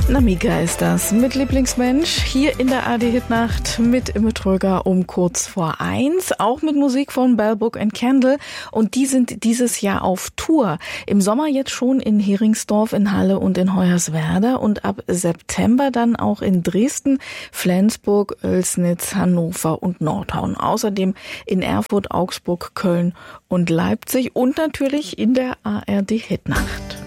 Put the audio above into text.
Namika ist das mit Lieblingsmensch hier in der AD-Hit-Nacht mit Imme Tröger um kurz vor 1. Auch mit Musik von Bell Book & Candle. Und die sind dieses Jahr auf Tour. Im Sommer jetzt schon in Heringsdorf, in Halle und in Hoyerswerda. Und ab September dann auch in Dresden, Flensburg, Oelsnitz, Hannover und Nordhorn. Außerdem in Erfurt, Augsburg, Köln und Leipzig. Und natürlich in der ARD-Hit-Nacht.